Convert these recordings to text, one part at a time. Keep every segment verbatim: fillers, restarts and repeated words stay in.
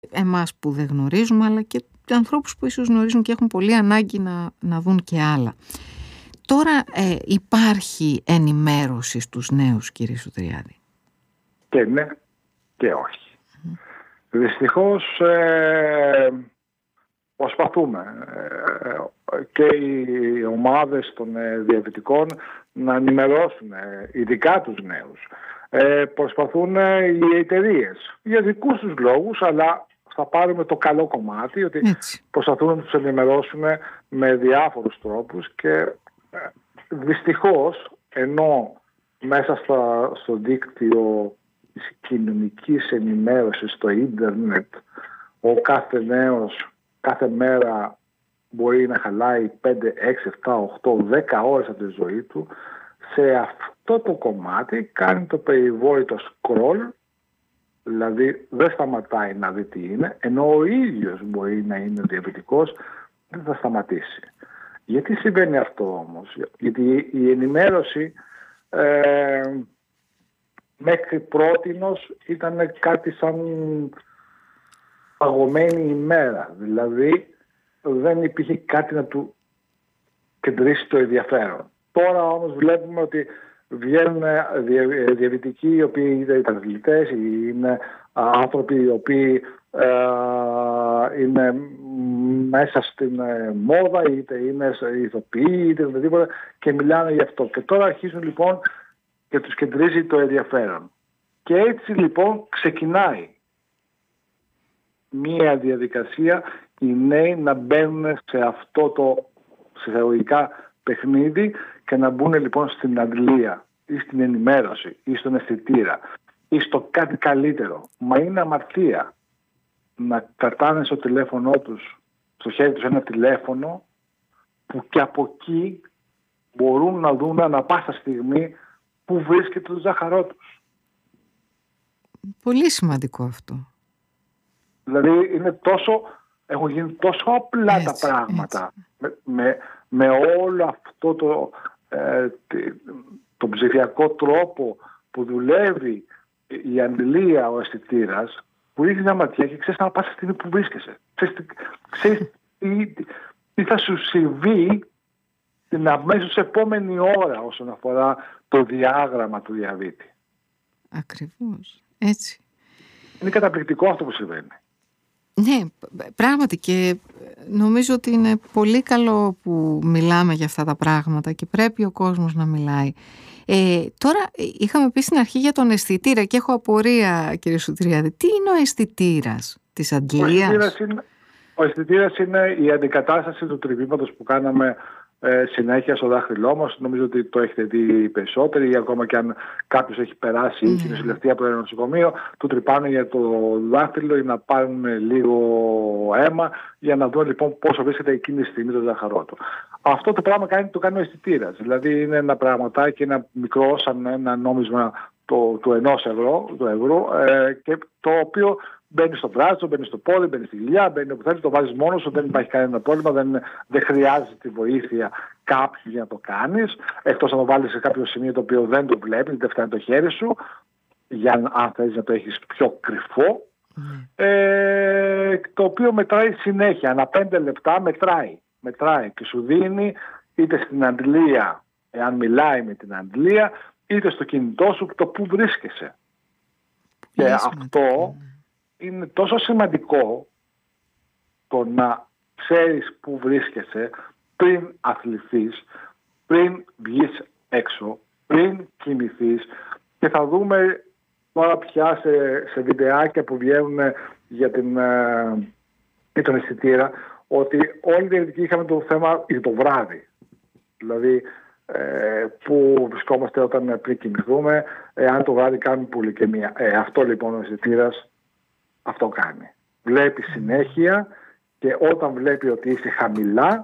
εμάς που δεν γνωρίζουμε, αλλά και ανθρώπους που ίσως γνωρίζουν και έχουν πολύ ανάγκη να, να δουν και άλλα. Τώρα ε, υπάρχει ενημέρωση στους νέους, κύριε Σωτηριάδη? Και ναι και όχι. Mm. Δυστυχώς ε, προσπαθούμε ε, και οι ομάδες των ε, διαβητικών να ενημερώσουν ε, ειδικά τους νέους. Ε, προσπαθούν ε, οι εταιρείες για δικούς τους λόγους, αλλά θα πάρουμε το καλό κομμάτι, ότι έτσι προσπαθούν να τους ενημερώσουν με διάφορους τρόπους και ε, δυστυχώς, ενώ μέσα στα, στο δίκτυο της κοινωνικής ενημέρωσης, στο ίντερνετ, ο κάθε νέος κάθε μέρα μπορεί να χαλάει πέντε, έξι, επτά, οκτώ, δέκα ώρες από τη ζωή του, σε αυτό το κομμάτι κάνει το περιβόητο scroll, δηλαδή δεν σταματάει να δει τι είναι, ενώ ο ίδιος μπορεί να είναι διαβητικός, δεν θα σταματήσει. Γιατί συμβαίνει αυτό όμως? Γιατί η ενημέρωση ε, μέχρι πρότινος ήταν κάτι σαν παγωμένη ημέρα. Δηλαδή δεν υπήρχε κάτι να του κεντρήσει το ενδιαφέρον. Τώρα όμως βλέπουμε ότι βγαίνουν διαβητικοί οι οποίοι είτε ήταν αθλητές, είναι άνθρωποι οι οποίοι ε, είναι μέσα στην ε, μόδα, είτε είναι ηθοποιοί, είτε οτιδήποτε, και μιλάνε γι' αυτό. Και τώρα αρχίζουν λοιπόν και τους κεντρίζει το ενδιαφέρον. Και έτσι λοιπόν ξεκινάει μία διαδικασία οι νέοι να μπαίνουν σε αυτό το συσταγωγικά παιχνίδι και να μπουν λοιπόν στην αντλία ή στην ενημέρωση ή στον αισθητήρα ή στο κάτι καλύτερο. Μα είναι αμαρτία να κρατάνε στο τηλέφωνο τους, στο χέρι τους ένα τηλέφωνο που και από εκεί μπορούν να δουν ανά πάσα στιγμή που βρίσκεται το ζάχαρό τους. Πολύ σημαντικό αυτό. Δηλαδή είναι τόσο, έχουν γίνει τόσο απλά έτσι, τα πράγματα με, με, με όλο αυτό το, ε, το ψηφιακό τρόπο που δουλεύει η αντιλία, ο αισθητήρας, που ρίχνει μια ματιά και ξέρεις να πας στη στιγμή που βρίσκεσαι. Ξέρεις, ξέρεις τι, τι θα σου συμβεί την αμέσως επόμενη ώρα όσον αφορά το διάγραμμα του διαβήτη. Ακριβώς. Έτσι. Είναι καταπληκτικό αυτό που συμβαίνει. Ναι, πράγματι, και νομίζω ότι είναι πολύ καλό που μιλάμε για αυτά τα πράγματα και πρέπει ο κόσμος να μιλάει. Ε, τώρα είχαμε πει στην αρχή για τον αισθητήρα και έχω απορία, κύριε Σωτηριάδη. Τι είναι ο αισθητήρας της αντλίας? Ο αισθητήρας είναι, είναι η αντικατάσταση του τρυπήματος που κάναμε ε, συνέχεια στο δάχτυλό μας. Νομίζω ότι το έχετε δει περισσότεροι, ή ακόμα και αν κάποιος έχει περάσει mm. την νοσηλευτή από ένα νοσοκομείο, του τρυπάνε για το δάχτυλο για να πάρουν λίγο αίμα, για να δουν λοιπόν πόσο βρίσκεται εκείνη τη στιγμή το ζάχαρό του. Αυτό το πράγμα κάνει, το κάνει ο αισθητήρας. Δηλαδή είναι ένα πραγματάκι, ένα μικρό, σαν ένα νόμισμα του το ενός ευρώ, το ευρώ ε, και το οποίο μπαίνει στο μπράτσο, μπαίνει στο πόδι, μπαίνει στη κοιλιά, μπαίνει όπου θέλει, το βάζεις μόνος σου, δεν υπάρχει κανένα πρόβλημα, δεν, δεν χρειάζεται τη βοήθεια κάποιου για να το κάνεις, εκτός να το βάλεις σε κάποιο σημείο το οποίο δεν το βλέπεις, δεν φτάνει το χέρι σου, για αν θέλεις να το έχεις πιο κρυφό, mm. ε, το οποίο μετράει συνέχεια, ανά πέντε λεπτά μετράει, μετράει και σου δίνει είτε στην αντλία, εάν μιλάει με την αντλία, είτε στο κινητό σου το που βρίσκεσαι. Και yes, αυτό είναι τόσο σημαντικό, το να ξέρεις που βρίσκεσαι πριν αθληθείς, πριν βγεις έξω, πριν κοιμηθείς, και θα δούμε τώρα πια σε, σε βιντεάκια που βγαίνουν για, την, για τον αισθητήρα, ότι όλοι οι διαιτητικοί είχαμε το θέμα για το βράδυ. Δηλαδή ε, που βρισκόμαστε όταν πριν κοιμηθούμε, εάν το βράδυ κάνουμε πουλικαιμία. Ε, αυτό λοιπόν ο αισθητήρας αυτό κάνει. Βλέπει συνέχεια και όταν βλέπει ότι είσαι χαμηλά,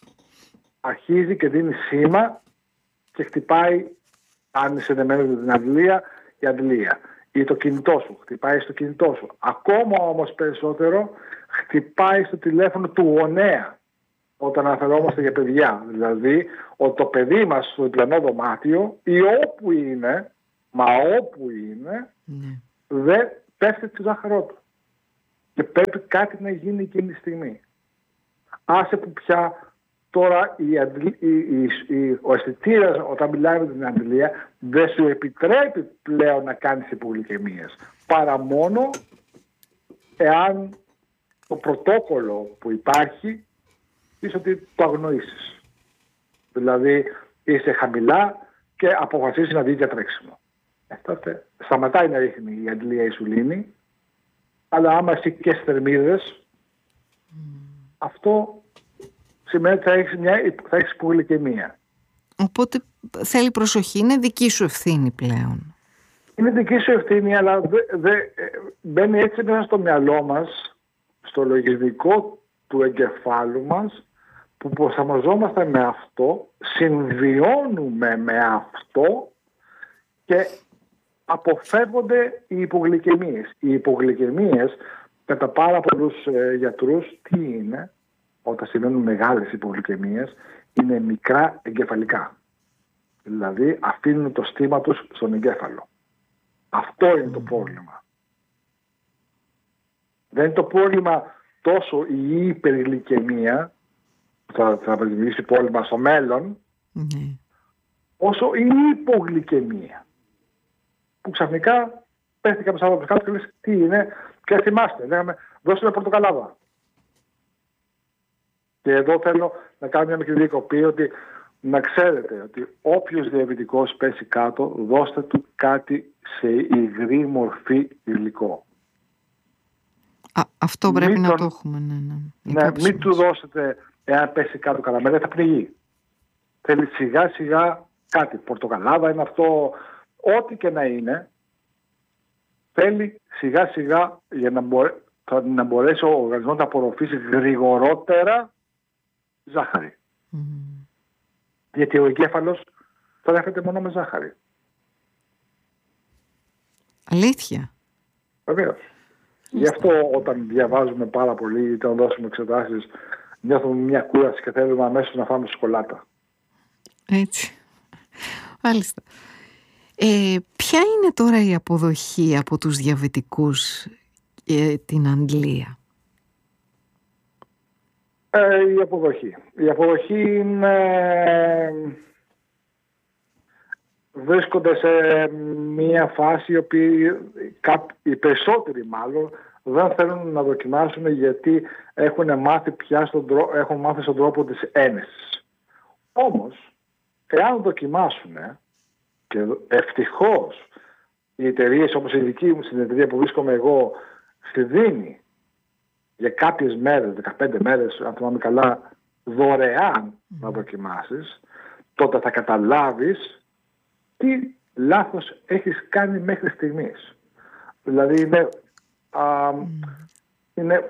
αρχίζει και δίνει σήμα και χτυπάει, αν είσαι δεμένος με την αντλία, η αντλία. Ή το κινητό σου, χτυπάει στο κινητό σου. Ακόμα όμως περισσότερο χτυπάει στο τηλέφωνο του γονέα, όταν αναφερόμαστε για παιδιά. Δηλαδή ότι το παιδί μας στο διπλανό δωμάτιο ή όπου είναι, μα όπου είναι, mm. δεν πέφτει το ζάχαρό του. και πρέπει κάτι να γίνει εκείνη τη στιγμή. Άσε που πια τώρα η αντλη, η, η, η, ο αισθητήρας όταν μιλάει με την αντιλία δεν σου επιτρέπει πλέον να κάνεις υπογλυκαιμίες, παρά μόνο εάν το πρωτόκολλο που υπάρχει είσαι ότι το αγνοήσεις. Δηλαδή είσαι χαμηλά και αποφασίσεις να δεις για τρέξιμο. Ε, τότε σταματάει να ρίχνει η αντιλία ισουλίνη, αλλά άμα εσύ και θερμίδες, mm. αυτό σημαίνει ότι θα έχεις, μια, θα έχεις υπογλυκαιμία. Οπότε θέλει προσοχή, είναι δική σου ευθύνη πλέον. Είναι δική σου ευθύνη, αλλά δε, δε, μπαίνει έτσι μέσα στο μυαλό μας, στο λογισμικό του εγκεφάλου μας, που προσαρμοζόμαστε με αυτό, συμβιώνουμε με αυτό και αποφεύγονται οι υπογλυκαιμίες. Οι υπογλυκαιμίες, κατά πάρα πολλούς ε, γιατρούς, τι είναι, όταν συμβαίνουν μεγάλες υπογλυκαιμίες, είναι μικρά εγκεφαλικά. Δηλαδή αφήνουν το στήμα τους στον εγκέφαλο. Αυτό είναι το πρόβλημα. Δεν είναι το πρόβλημα τόσο η υπεργλυκαιμία, θα, θα δημιουργήσει πρόβλημα στο μέλλον, mm. όσο η υπογλυκαιμία. Που ξαφνικά πέφτει κάποιος άνθρωπος κάτω και λες τι είναι, και θυμάστε, λέγαμε δώστε με πορτοκαλάδα. Και εδώ θέλω να κάνω μια μικρή διακοπή, ότι να ξέρετε ότι όποιος διαβητικός πέσει κάτω, δώστε του κάτι σε υγρή μορφή υλικό. Α, αυτό πρέπει μην να τον... το έχουμε. Ναι, ναι. ναι μην του δώσετε, εάν πέσει κάτω καραμέλα, θα πνιγεί. Θέλει σιγά σιγά κάτι. Πορτοκαλάδα είναι αυτό, ό,τι και να είναι. Θέλει σιγά σιγά για να, μπορέ... να μπορέσει ο οργανισμός να απορροφήσει γρηγορότερα ζάχαρη. Mm. Γιατί ο εγκέφαλος τρέφεται μόνο με ζάχαρη. Αλήθεια. Βεβαίως. Γι' αυτό όταν διαβάζουμε πάρα πολύ ή όταν δώσουμε εξετάσεις, νιώθουμε μια κούραση και θέλουμε αμέσως να φάμε σοκολάτα. Έτσι. Μάλιστα. Ε, ποια είναι τώρα η αποδοχή από τους διαβητικούς για την αντλία? Ε, η αποδοχή. Η αποδοχή είναι... βρίσκονται σε μια φάση η οποία οι περισσότεροι μάλλον δεν θέλουν να δοκιμάσουν, γιατί έχουν μάθει πια στον τρόπο, έχουν μάθει στον τρόπο της ένεσης. Όμως, εάν δοκιμάσουν, και ευτυχώς οι εταιρείες όπως η δική μου στην εταιρεία που βρίσκομαι εγώ στη δίνει για κάποιες μέρες, δεκαπέντε μέρες αν θυμάμαι καλά, δωρεάν mm. να δοκιμάσεις, τότε θα καταλάβεις τι λάθος έχεις κάνει μέχρι στιγμής. Δηλαδή είναι, α, mm. είναι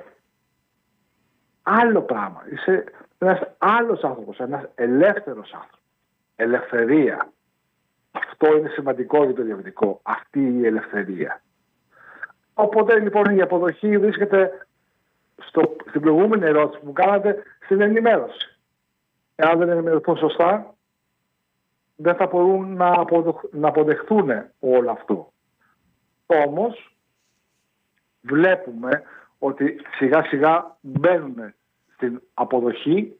άλλο πράγμα. Είσαι ένας άλλος άνθρωπος, ένας ελεύθερος άνθρωπος. Ελευθερία. Αυτό είναι σημαντικό για το διαβητικό. Αυτή η ελευθερία. Οπότε λοιπόν η αποδοχή βρίσκεται στο, στην προηγούμενη ερώτηση που κάνατε, στην ενημέρωση. Εάν δεν ενημερωθούν σωστά, δεν θα μπορούν να, αποδοχ, να αποδεχθούν όλο αυτό. Όμως βλέπουμε ότι σιγά σιγά μπαίνουν στην αποδοχή,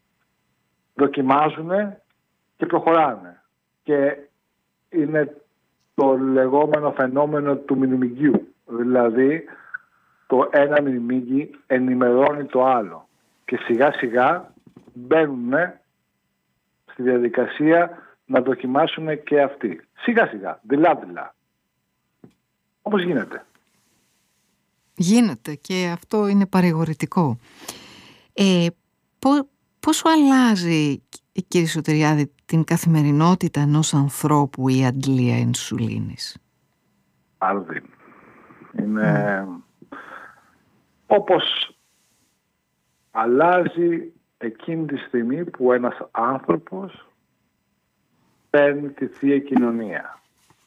δοκιμάζουν και προχωράνε. Και είναι το λεγόμενο φαινόμενο του μυρμηγκιού. Δηλαδή το ένα μυρμήγκι ενημερώνει το άλλο. Και σιγά σιγά μπαίνουν στη διαδικασία να δοκιμάσουν και αυτοί. Σιγά σιγά, δειλά δειλά. Όπως γίνεται. Γίνεται και αυτό είναι παρηγορητικό. Ε, πό, πόσο αλλάζει, κύριε Σωτηριάδη, την καθημερινότητα ενός ανθρώπου η αντλία ινσουλίνης? Άρδιν. Είναι mm. όπως αλλάζει εκείνη τη στιγμή που ένας άνθρωπος παίρνει τη Θεία Κοινωνία.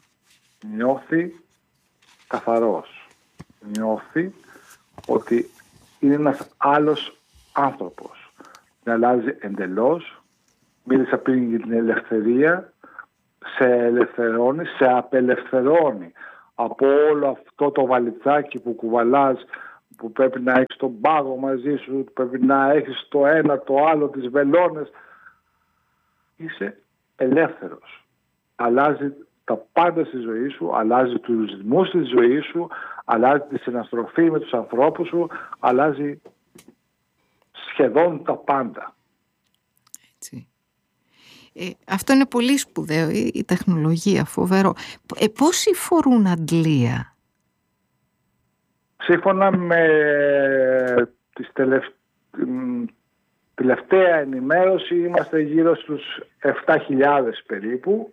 Νιώθει καθαρός. Νιώθει ότι είναι ένας άλλος άνθρωπος. Να αλλάζει εντελώς. Μίλησα πριν για την ελευθερία. Σε ελευθερώνει, σε απελευθερώνει από όλο αυτό το βαλιτσάκι που κουβαλάς που πρέπει να έχεις τον πάγο μαζί σου, που πρέπει να έχεις το ένα, το άλλο, τις βελόνες. Είσαι ελεύθερος. Αλλάζει τα πάντα στη ζωή σου, αλλάζει τους ρυθμούς της ζωής σου, αλλάζει τη συναστροφή με τους ανθρώπους σου, αλλάζει σχεδόν τα πάντα. Έτσι. Ε, αυτό είναι πολύ σπουδαίο, η, η τεχνολογία, φοβερό. Ε, πόσοι φορούν αντλία? Σύμφωνα με τις τελευ... τελευταία ενημέρωση είμαστε γύρω στους επτά χιλιάδες περίπου.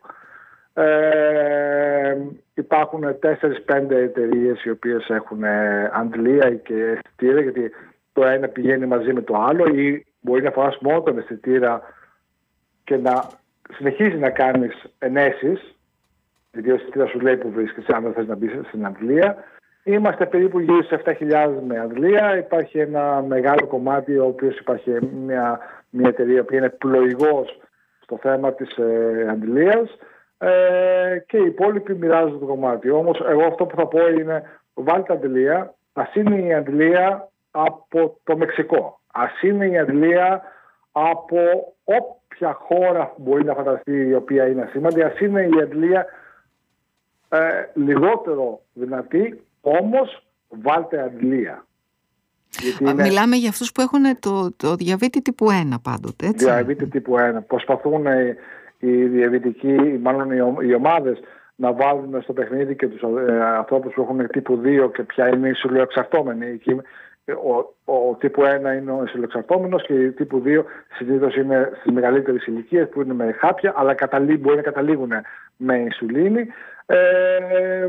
Ε, υπάρχουν τέσσερις πέντε εταιρείες οι οποίες έχουν αντλία και αισθητήρα, γιατί το ένα πηγαίνει μαζί με το άλλο, ή μπορεί να φοράς μόνο τον αισθητήρα και να συνεχίζει να κάνεις ενέσεις, γιατί ο αισθητήρας σου λέει που βρίσκεσαι αν δεν θες να μπεις στην αντλία. Είμαστε περίπου γύρω στις επτά χιλιάδες με αντλία. Υπάρχει ένα μεγάλο κομμάτι, ο οποίος υπάρχει μια, μια εταιρεία που είναι πλοηγός στο θέμα της ε, αντλίας, ε, και οι υπόλοιποι μοιράζονται το κομμάτι. Όμως εγώ αυτό που θα πω είναι, βάλτε αντλία, ας είναι η αντλία από το Μεξικό, ας είναι η αντλία από όποια χώρα μπορεί να φανταστεί η οποία είναι ασήμαντη, ας είναι η αντλία ε, λιγότερο δυνατή, όμως βάλτε αντλία. Είναι... Μιλάμε για αυτούς που έχουν το, το διαβήτη τύπου ένα πάντοτε, έτσι. Διαβήτη τύπου ένα. Προσπαθούν οι, οι διαβητικοί, μάλλον οι, οι ομάδες, να βάλουν στο παιχνίδι και τους ε, ανθρώπους που έχουν τύπου δύο και πια είναι οι συλλοεξαρτώμενοι. Ο, ο τύπου ένα είναι ο συλλοεξαρτώμενος και η τύπου δύο συνήθως είναι στις μεγαλύτερες ηλικίες που είναι με χάπια, αλλά καταλή, μπορεί να καταλήγουν με ινσουλίνη. Ε,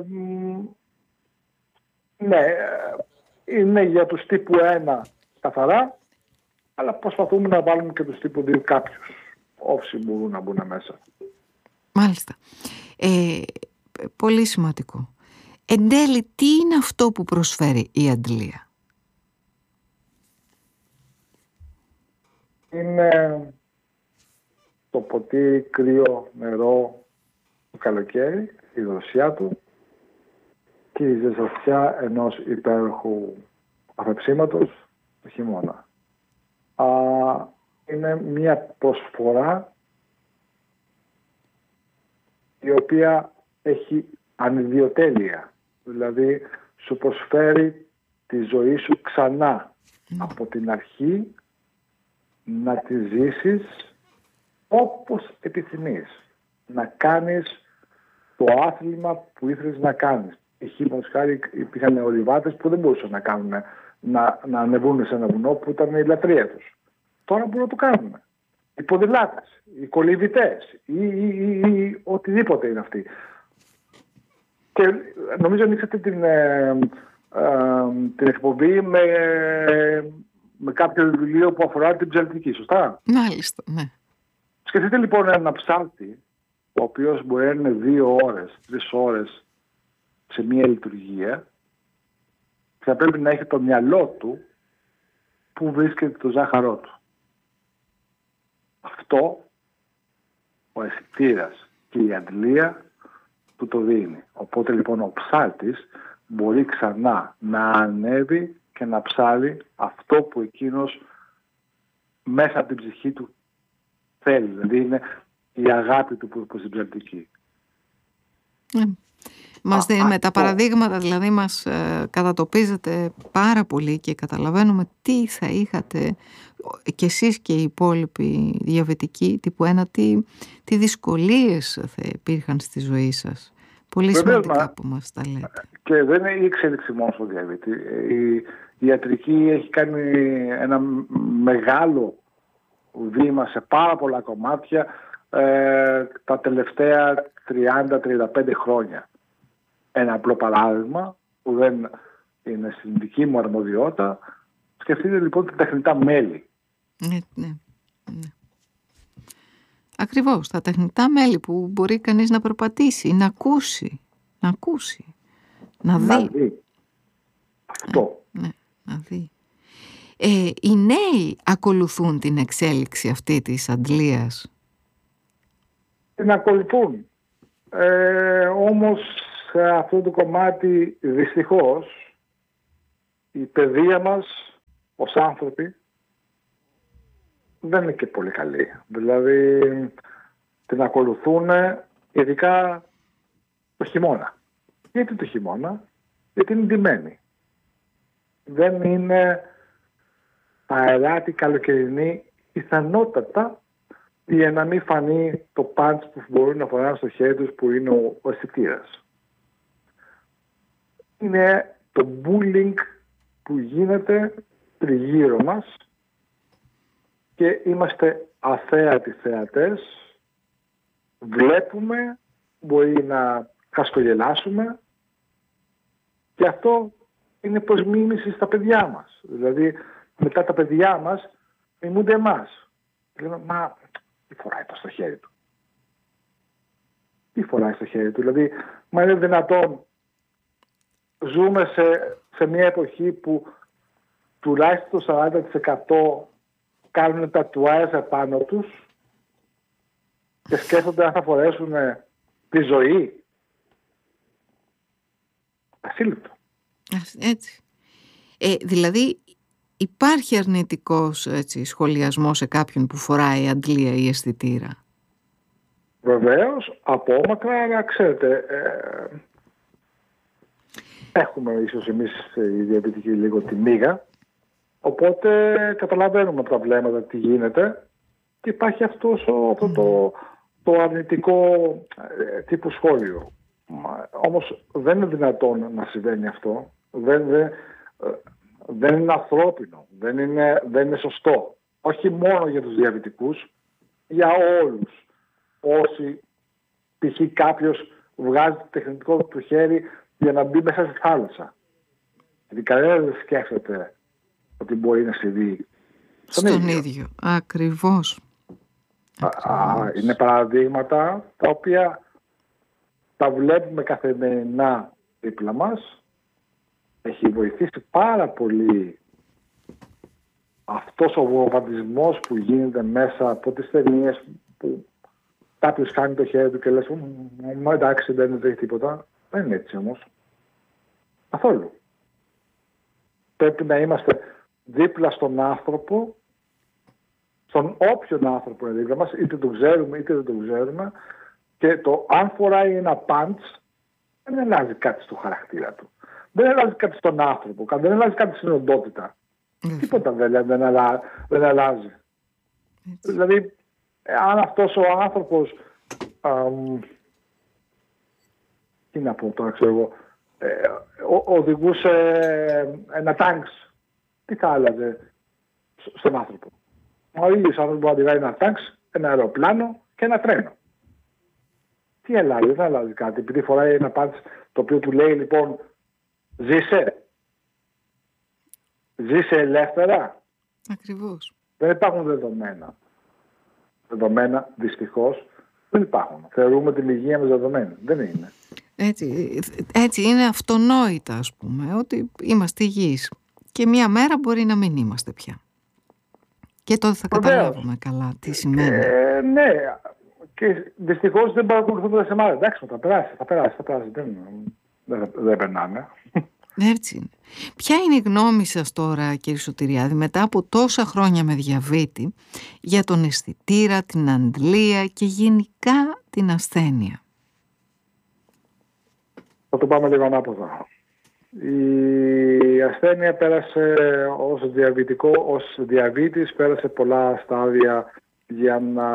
ναι, είναι για τους τύπου ένα καθαρά, αλλά προσπαθούμε να βάλουμε και τους τύπου δύο κάποιους, όσοι μπορούν να μπουν μέσα. Μάλιστα. Ε, πολύ σημαντικό. Εν τέλει, τι είναι αυτό που προσφέρει η αντλία? Είναι το ποτήρι κρύο νερό το καλοκαίρι, η δροσιά του και η ζεστασιά ενός υπέροχου αφεψίματος το χειμώνα. Α, είναι μια προσφορά η οποία έχει ανιδιοτέλεια. Δηλαδή σου προσφέρει τη ζωή σου ξανά mm. από την αρχή, να τη ζήσεις όπως επιθυμείς. Να κάνεις το άθλημα που ήθελες να κάνεις. Χείμωνος χάρη υπήρχαν ορειβάτες που δεν μπορούσαν να κάνουν, να, να ανεβούν σε ένα βουνό που ήταν η λατρεία τους. Τώρα μπορούν να το κάνουν. Οι ποδηλάτες, οι κολυμβητές ή, ή, ή, ή οτιδήποτε είναι αυτοί. Και νομίζω ανοίξατε την, ε, ε, την εκπομπή με, με κάποιο βιβλίο που αφορά την ψαλτική, σωστά? Μάλιστα, ναι. Σκεφτείτε λοιπόν ένα ψάλτη, ο οποίος μπορεί να είναι δύο ώρες, τρεις ώρες σε μία λειτουργία, και θα πρέπει να έχει το μυαλό του που βρίσκεται το ζάχαρό του. Αυτό ο αισθητήρας και η αντλία του το δίνει. Οπότε λοιπόν ο ψάλτης μπορεί ξανά να ανέβει και να ψάλει αυτό που εκείνος μέσα από την ψυχή του θέλει. Δηλαδή είναι η αγάπη του προς την ψαλτική. Mm. Μας δίνει, με τα παραδείγματα δηλαδή μας ε, κατατοπίζετε πάρα πολύ και καταλαβαίνουμε τι θα είχατε και εσείς και οι υπόλοιποι διαβητικοί τύπου ένα, τι, τι δυσκολίες θα υπήρχαν στη ζωή σας. Πολύ Βεβαίως, σημαντικά που μας τα λέτε. Και δεν είναι η εξέλιξη μόνο στο διαβήτη. Η, η ιατρική έχει κάνει ένα μεγάλο βήμα σε πάρα πολλά κομμάτια ε, τα τελευταία τριάντα με τριάντα πέντε χρόνια. Ένα απλό παράδειγμα που δεν είναι στην δική μου αρμοδιότητα. Σκεφτείτε λοιπόν τα τεχνητά μέλη. Ναι, ναι, ναι. Ακριβώς, τα τεχνητά μέλη που μπορεί κανείς να περπατήσει, να ακούσει, να ακούσει, να δει. Να δει. Αυτό. Ναι, ναι, να δει. Ε, οι νέοι ακολουθούν την εξέλιξη αυτή της αντλίας. Την ακολουθούν. Ε, όμως σε αυτό το κομμάτι δυστυχώς η παιδεία μας ως άνθρωποι δεν είναι και πολύ καλή. Δηλαδή την ακολουθούν ειδικά το χειμώνα. Γιατί το χειμώνα? Γιατί είναι ντυμένοι. Δεν είναι αεράτη καλοκαιρινή, πιθανότατα για να μην φανεί το πάντς που μπορούν να φοράνε στο χέρι τους, που είναι ο, ο αισθητήρας. Είναι το bullying που γίνεται τριγύρω μας και είμαστε αθέατοι θεατές. Βλέπουμε, μπορεί να χασκογελάσουμε και αυτό είναι προς μίμηση στα παιδιά μας. Δηλαδή μετά τα παιδιά μας μιμούνται εμάς. Λέμε, μα τι φοράει το στο χέρι του? Τι φοράει στο χέρι του? Δηλαδή, μα είναι δυνατόν? Ζούμε σε, σε μια εποχή που τουλάχιστον το σαράντα τοις εκατό κάνουν τατουάζ επάνω τους και σκέφτονται αν θα φορέσουν τη ζωή. Ασύλληπτο. Έτσι. Ε, δηλαδή υπάρχει αρνητικός, έτσι, σχολιασμός σε κάποιον που φοράει αντλία ή αισθητήρα? Βεβαίως, απόμακρα, αλλά ξέρετε, ε, έχουμε ίσως εμείς οι διαβητικοί λίγο τη μίγα, οπότε καταλαβαίνουμε από τα βλέμματα τι γίνεται και υπάρχει αυτός, αυτό το, το αρνητικό ε, τύπου σχόλιο. Όμως δεν είναι δυνατόν να συμβαίνει αυτό. Δεν, δεν, δεν είναι ανθρώπινο. Δεν είναι, δεν είναι σωστό. Όχι μόνο για τους διαβητικούς, για όλους. Όσοι π.χ. κάποιος βγάζει το τεχνητικό του χέρι για να μπει μέσα στη θάλασσα. Γιατί κανένα δεν σκέφτεται ότι μπορεί να συμβεί στον, στον ίδιο. ίδιο. Ακριβώς. Α, α, είναι παραδείγματα τα οποία τα βλέπουμε καθημερινά δίπλα μας. Έχει βοηθήσει πάρα πολύ αυτός ο βομβαρδισμός που γίνεται μέσα από τις ταινίες, που κάποιος κάνει το χέρι του και λες, μα εντάξει, δεν έχει τίποτα. Δεν είναι έτσι όμως. Καθόλου. Πρέπει να είμαστε δίπλα στον άνθρωπο, στον όποιον άνθρωπο είναι δίπλα μας, είτε το ξέρουμε είτε δεν το ξέρουμε, και το αν φοράει ένα πάντς δεν αλλάζει κάτι στο χαρακτήρα του. Δεν αλλάζει κάτι στον άνθρωπο, δεν αλλάζει κάτι στην οντότητα. Mm. Τίποτα δεν, δεν, αλλα, δεν αλλάζει. Mm. Δηλαδή, αν αυτός ο άνθρωπος αμ, τι να πω τώρα, ξέρω εγώ, ε, ο, οδηγούσε ένα τάγκς, τι θα άλλαζε στον άνθρωπο? Ο ίδιος άνθρωπος μπορεί να οδηγάει ένα τάγκς, ένα αεροπλάνο και ένα τρένο. Τι αλλάζει? Δεν αλλάζει κάτι. Επειδή φοράει ένα πάντς το οποίο του λέει, λοιπόν, ζήσε. Ζήσε ελεύθερα. Ακριβώς. Δεν υπάρχουν δεδομένα. Δεδομένα, δυστυχώς, δεν υπάρχουν. Θεωρούμε την υγεία μας δεδομένη. Δεν είναι. Έτσι, έτσι είναι αυτονόητα, ας πούμε, ότι είμαστε υγιείς. Και μία μέρα μπορεί να μην είμαστε πια. Και τότε θα καταλάβουμε καλά τι σημαίνει. Ε, ναι. Και δυστυχώς δεν παρακολουθούν τα σεμάδια. Εντάξει, θα περάσει, θα περάσει, θα περάσει. Δεν, δεν, δεν περνάνε. Έτσι είναι. Ποια είναι η γνώμη σας τώρα, κύριε Σωτηριάδη, μετά από τόσα χρόνια με διαβήτη, για τον αισθητήρα, την αντλία και γενικά την ασθένεια? Θα το πάμε λίγο ανάποδα. Η ασθένεια πέρασε ως διαβητικό, ως διαβήτης, πέρασε πολλά στάδια για να...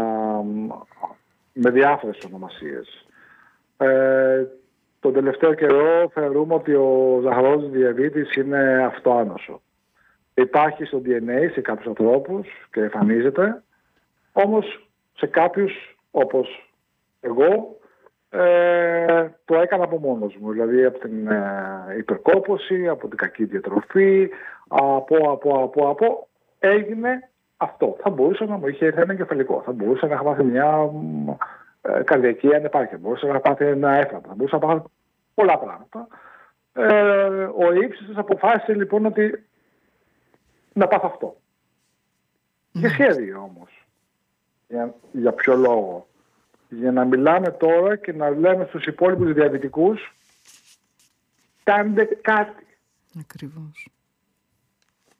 με διάφορες ονομασίες. Ε, τον τελευταίο καιρό θεωρούμε ότι ο ζαχαρός διαβήτης είναι αυτοάνωσο. Υπάρχει στο ντι εν έι σε κάποιους ανθρώπους και εμφανίζεται, όμως σε κάποιους, όπως εγώ, ε, το έκανα από μόνος μου. Δηλαδή από την ε, υπερκόπωση, από την κακή διατροφή, από, από, από, από, έγινε αυτό. Θα μπορούσε να μου είχε έρθει ένα εγκεφαλικό, θα μπορούσε να είχα πάθει μια ε, καρδιακή ανεπάρκεια, θα μπορούσε να είχα πάθει ένα έφραπο, θα μπορούσε να πάθει πολλά πράγματα. Ε, ο ύψιστος αποφάσισε λοιπόν ότι να πάθω αυτό. Mm. Και σχέδιο όμως. Για, για ποιο λόγο? Για να μιλάμε τώρα και να λέμε στους υπόλοιπους διαβητικούς, κάντε κάτι. Ακριβώς.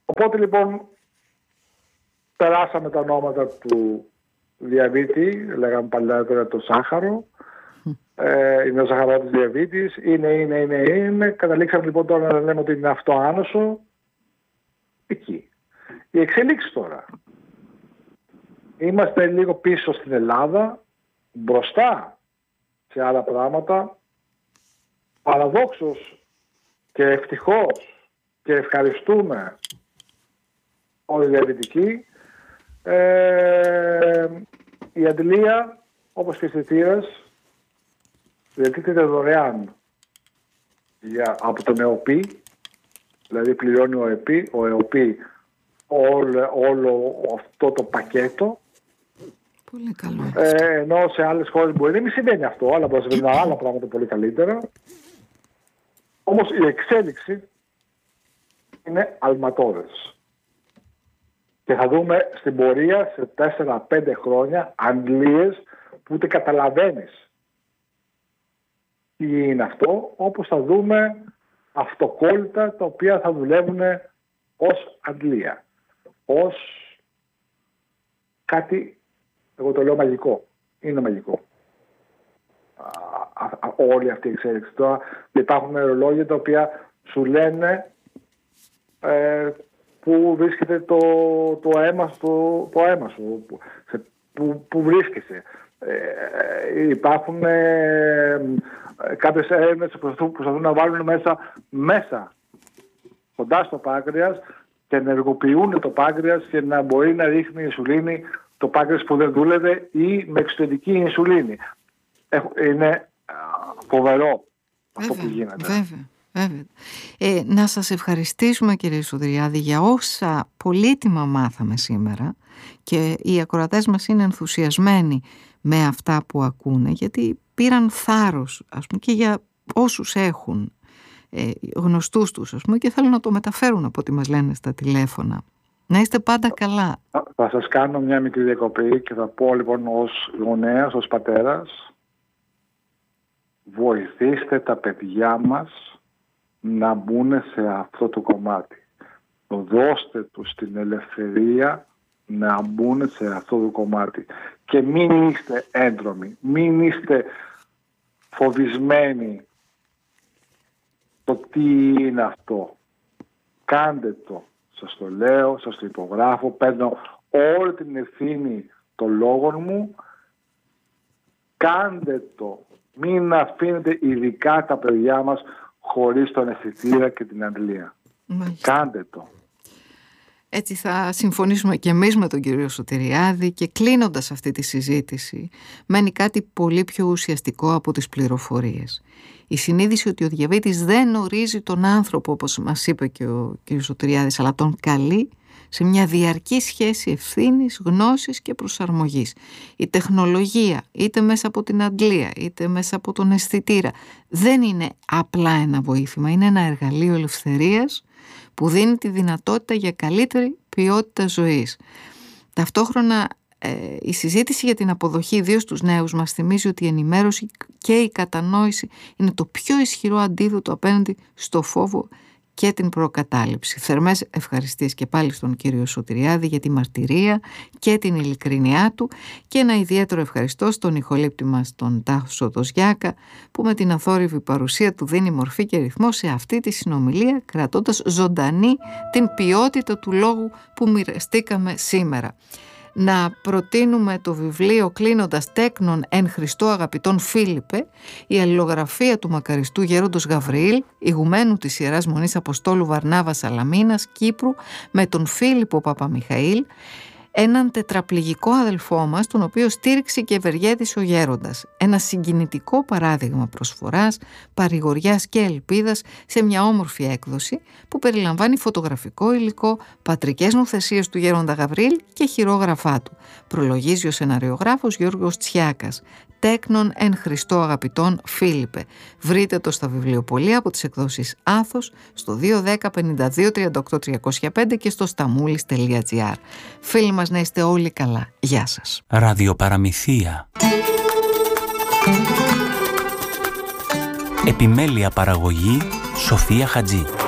Οπότε λοιπόν περάσαμε τα ονόματα του διαβήτη, λέγαμε παλιότερα το σάχαρο, ε, είναι ο ζαχαρότης διαβήτης, είναι, είναι, είναι, είναι. Καταλήξαμε λοιπόν τώρα να λέμε ότι είναι αυτό άνοσο. Εκεί. Οι εξελίξεις τώρα. Είμαστε λίγο πίσω στην Ελλάδα, μπροστά σε άλλα πράγματα. Παραδόξως και ευτυχώς και ευχαριστούμε όλοι οι διαβητικοί. Ε, η αντιλία, όπως και οι αισθητήρες, διατίθεται δωρεάν για, από τον ΕΟΠΗ, δηλαδή πληρώνει ο ΕΟΠΗ, ο ΕΟΠΗ όλο, όλο αυτό το πακέτο. Πολύ καλό. Ε, ενώ σε άλλες χώρες μπορεί να μην συμβαίνει αυτό, αλλά μπορεί να συμβαίνει άλλα πράγματα πολύ καλύτερα. Όμως η εξέλιξη είναι αλματώδες. Και θα δούμε στην πορεία σε τέσσερα πέντε χρόνια αντλίες που ούτε καταλαβαίνεις τι είναι αυτό, όπως θα δούμε αυτοκόλλητα τα οποία θα δουλεύουν ως αντλία. Ως κάτι, εγώ το λέω μαγικό. Είναι μαγικό. Α, α, όλη αυτή η εξέλιξη. Τώρα υπάρχουν αερολόγια τα οποία σου λένε ε, που βρίσκεται το, το, αίμα, το, το αίμα σου, που, σε, που, που βρίσκεσαι. Ε, υπάρχουν ε, κάποιες έρευνες που προσπαθούν να βάλουν μέσα, μέσα κοντά στο πάγκρεας και ενεργοποιούν το πάγκρεας και να μπορεί να ρίχνει ινσουλίνη το πάγκρεας που δεν δούλευε ή με εξωτερική ινσουλίνη. Είναι φοβερό αυτό που γίνεται. Βέβαια. Βέβαια. Ε, να σας ευχαριστήσουμε, κύριε Σωτηριάδη, για όσα πολύτιμα μάθαμε σήμερα, και οι ακροατές μας είναι ενθουσιασμένοι με αυτά που ακούνε, γιατί πήραν θάρρος, ας πούμε, και για όσους έχουν ε, γνωστούς τους, ας πούμε, και θέλουν να το μεταφέρουν από ό,τι μας λένε στα τηλέφωνα. Να είστε πάντα καλά. Θα σας κάνω μια μικρή διακοπή και θα πω λοιπόν ως γονέας, ως πατέρας, βοηθήστε τα παιδιά μας να μπουν σε αυτό το κομμάτι. Δώστε τους την ελευθερία να μπουν σε αυτό το κομμάτι. Και μην είστε έντρομοι, μην είστε φοβισμένοι το τι είναι αυτό. Κάντε το. Σας το λέω, σας το υπογράφω, παίρνω όλη την ευθύνη των λόγων μου. Κάντε το. Μην αφήνετε ειδικά τα παιδιά μας χωρίς τον αισθητήρα και την αντλία. Μάλιστα. Κάντε το. Έτσι θα συμφωνήσουμε και εμείς με τον κύριο Σωτηριάδη, και κλείνοντας αυτή τη συζήτηση μένει κάτι πολύ πιο ουσιαστικό από τις πληροφορίες. Η συνείδηση ότι ο διαβήτης δεν ορίζει τον άνθρωπο, όπως μας είπε και ο κύριος Σωτηριάδης, αλλά τον καλεί σε μια διαρκή σχέση ευθύνης, γνώσης και προσαρμογής. Η τεχνολογία, είτε μέσα από την αντλία, είτε μέσα από τον αισθητήρα, δεν είναι απλά ένα βοήθημα, είναι ένα εργαλείο ελευθερίας που δίνει τη δυνατότητα για καλύτερη ποιότητα ζωής. Ταυτόχρονα ε, η συζήτηση για την αποδοχή, ιδίως στους νέους, μας θυμίζει ότι η ενημέρωση και η κατανόηση είναι το πιο ισχυρό αντίδοτο απέναντι στο φόβο και την προκατάληψη. Θερμές ευχαριστίες και πάλι στον κύριο Σωτηριάδη για τη μαρτυρία και την ειλικρινιά του, και ένα ιδιαίτερο ευχαριστώ στον ηχολήπτη μας τον Τάσο Δοζιάκα, που με την αθόρυβη παρουσία του δίνει μορφή και ρυθμό σε αυτή τη συνομιλία, κρατώντας ζωντανή την ποιότητα του λόγου που μοιραστήκαμε σήμερα. Να προτείνουμε το βιβλίο, κλείνοντας, «Τέκνον εν Χριστώ αγαπητόν Φίλιππε», η αλληλογραφία του μακαριστού γέροντος Γαβριήλ, ηγουμένου της Ιεράς Μονής Αποστόλου Βαρνάβα Σαλαμίνας Κύπρου, με τον Φίλιππο Παπαμιχαήλ, έναν τετραπληγικό αδελφό μας, τον οποίο στήριξε και ευεργέτησε ο γέροντας. Ένα συγκινητικό παράδειγμα προσφοράς, παρηγοριάς και ελπίδας σε μια όμορφη έκδοση που περιλαμβάνει φωτογραφικό υλικό, πατρικές νοθεσίες του γέροντα Γαβριήλ και χειρόγραφά του. Προλογίζει ο σεναριογράφος Γιώργος Τσιάκας. «Τέκνον εν Χριστώ αγαπητόν Φίλιππε». Βρείτε το στα βιβλιοπωλεία από τις εκδόσεις Άθος, στο δύο δέκα πενήντα δύο τριάντα οκτώ τριακόσια πέντε και στο σταμούλης τελεία τζι άρ. Φίλοι μας, να είστε όλοι καλά. Γεια σας. Ραδιοπαραμυθία. Επιμέλεια παραγωγή Σοφία Χατζή.